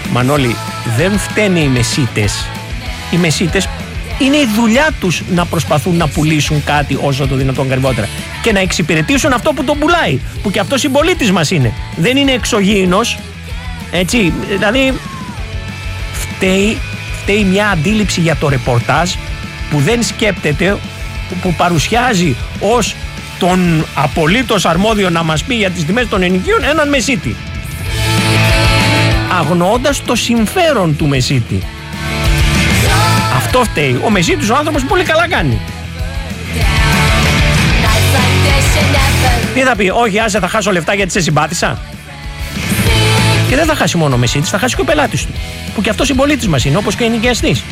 Μανώλη, δεν φταίνε οι μεσίτες. Οι μεσίτες είναι η δουλειά τους να προσπαθούν να πουλήσουν κάτι όσο το δυνατόν ακριβότερα και να εξυπηρετήσουν αυτό που τον πουλάει, που και αυτός συμπολίτης μας είναι. Δεν είναι εξωγήινος, έτσι, δηλαδή φταίει μια αντίληψη για το ρεπορτάζ που δεν σκέπτεται, που παρουσιάζει ως τον απολύτως αρμόδιο να μας πει για τις τιμές των ενοικίων έναν μεσίτη, αγνοώντας το συμφέρον του μεσίτη. Αυτό φταίει. Ο μεσίτης ο άνθρωπος πολύ καλά κάνει. Τι θα πει, όχι άσε θα χάσω λεφτά γιατί σε συμπάθησα. Και δεν θα χάσει μόνο ο μεσίτης, θα χάσει και ο πελάτης του, που και αυτός συμπολίτης μας είναι, όπως και ο ενοικιαστής.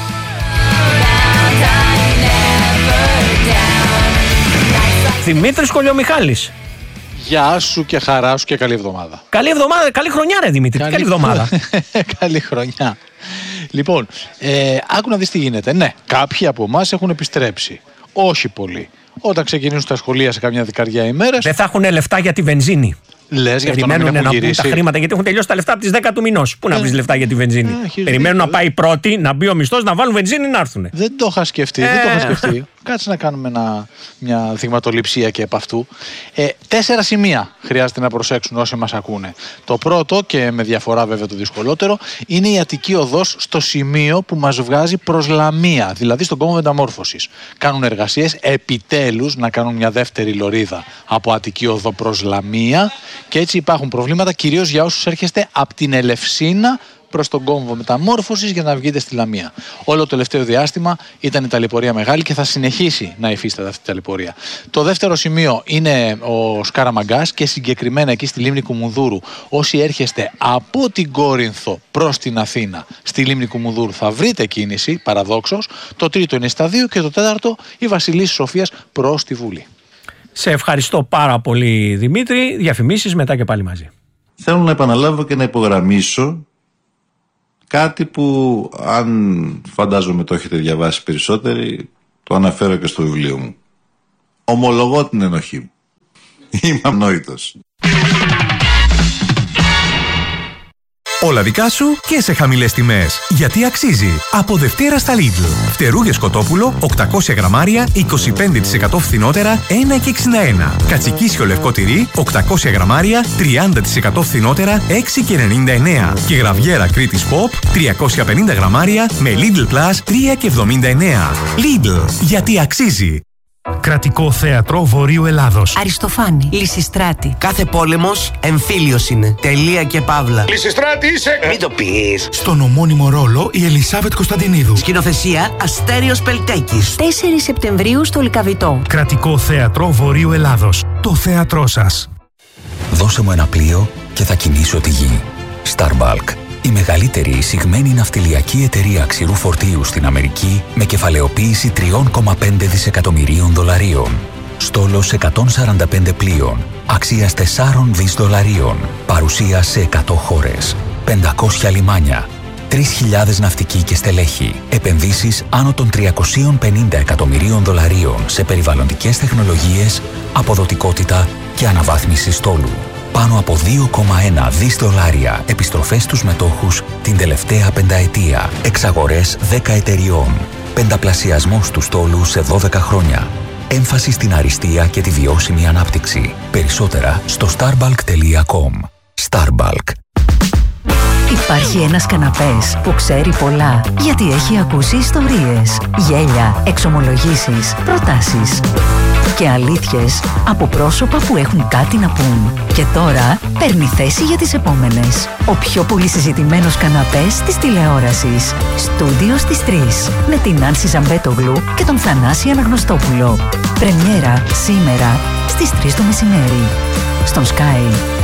Δημήτρης Κολιομιχάλης. Γεια σου και χαρά σου και καλή εβδομάδα. Καλή εβδομάδα, καλή χρονιά ρε Δημήτρη, καλή εβδομάδα. Καλή χρονιά. Λοιπόν, άκου να δεις τι γίνεται. Ναι, κάποιοι από εμάς έχουν επιστρέψει. Όχι πολλοί. Όταν ξεκινήσουν τα σχολεία σε καμιά δεκαριά ημέρες. Δεν θα έχουν λεφτά για τη βενζίνη. Λες, για αυτό να μην έχουν γυρίσει. Τα χρήματα, γιατί έχουν τελειώσει τα λεφτά από τις 10 του μηνός. Πού να βρεις λεφτά για τη βενζίνη. Περιμένουν να πάει πρώτη, να μπει ο μισθός, να βάλουν βενζίνη να έρθουν. Δεν το είχα σκεφτεί. Κάτσε να κάνουμε μια δειγματοληψία και επ' αυτού. 4 σημεία χρειάζεται να προσέξουν όσοι μας ακούνε. Το πρώτο, και με διαφορά βέβαια το δυσκολότερο, είναι η Αττική Οδός στο σημείο που μας βγάζει προς Λαμία, δηλαδή στον κόμβο Μεταμόρφωσης. Κάνουν εργασίες, επιτέλους να κάνουν μια δεύτερη λωρίδα από Αττική Οδό προς Λαμία και έτσι υπάρχουν προβλήματα κυρίως για όσους έρχεστε από την Ελευσίνα προς τον κόμβο Μεταμόρφωσης για να βγείτε στη Λαμία. Όλο το τελευταίο διάστημα ήταν η ταλαιπωρία μεγάλη και θα συνεχίσει να υφίσταται αυτή η ταλαιπωρία. Το δεύτερο σημείο είναι ο Σκαραμαγκάς και συγκεκριμένα εκεί στη λίμνη Κουμουνδούρου. Όσοι έρχεστε από την Κόρινθο προς την Αθήνα στη λίμνη Κουμουνδούρου θα βρείτε κίνηση, παραδόξως. Το τρίτο είναι στα 2 και το τέταρτο η Βασιλίσσης Σοφίας προς τη Βουλή. Σε ευχαριστώ πάρα πολύ Δημήτρη. Διαφημίσεις μετά και πάλι μαζί. Θέλω να επαναλάβω και να υπογραμμίσω κάτι που, αν φαντάζομαι το έχετε διαβάσει περισσότεροι, το αναφέρω και στο βιβλίο μου. Ομολογώ την ενοχή μου. Είμαι ανόητος. Όλα δικά σου και σε χαμηλές τιμές. Γιατί αξίζει. Από Δευτέρα στα Lidl. Φτερούγες κοτόπουλο 800 γραμμάρια 25% φθηνότερα 1,61. Κατσικίσιο λευκό τυρί 800 γραμμάρια 30% φθηνότερα 6,99. Και γραβιέρα Κρήτης Pop 350 γραμμάρια με Lidl Plus 3,79. Lidl. Γιατί αξίζει. Κρατικό Θέατρο Βορείου Ελλάδος. Αριστοφάνη. Λυσιστράτη. Κάθε πόλεμος εμφύλιος είναι. Τελεία και παύλα. Λυσιστράτη είσαι! Μην το πεις. Στον ομώνυμο ρόλο η Ελισάβετ Κωνσταντινίδου. Σκηνοθεσία Αστέριος Πελτέκης. 4 Σεπτεμβρίου στο Λυκαβητό. Κρατικό Θέατρο Βορείου Ελλάδος. Το θέατρό σας. Δώσε μου ένα πλοίο και θα κινήσω τη γη. Starbulk. Η μεγαλύτερη εισηγμένη ναυτιλιακή εταιρεία ξηρού φορτίου στην Αμερική με κεφαλαιοποίηση $3,5 δισεκατομμυρίων. Στόλος 145 πλοίων, αξίας $4 δις. Παρουσία σε 100 χώρες, 500 λιμάνια, 3.000 ναυτικοί και στελέχη. Επενδύσεις άνω των $350 εκατομμυρίων σε περιβαλλοντικές τεχνολογίες, αποδοτικότητα και αναβάθμιση στόλου. Πάνω από $2,1 δις επιστροφές στους μετόχους την τελευταία πενταετία. Εξαγορές 10 εταιριών. Πενταπλασιασμός του στόλου σε 12 χρόνια. Έμφαση στην αριστεία και τη βιώσιμη ανάπτυξη. Περισσότερα στο starbulk.com. Starbulk. Υπάρχει ένας καναπές που ξέρει πολλά, γιατί έχει ακούσει ιστορίες, γέλια, εξομολογήσεις, προτάσεις και αλήθειες από πρόσωπα που έχουν κάτι να πούν. Και τώρα παίρνει θέση για τις επόμενες. Ο πιο πολύ συζητημένος καναπές της τηλεόρασης. Στούντιο στις 3 με την Άνση Ζαμπέτογλου και τον Θανάση Αναγνωστόπουλο. Πρεμιέρα σήμερα στις 3 το μεσημέρι. Στον Sky.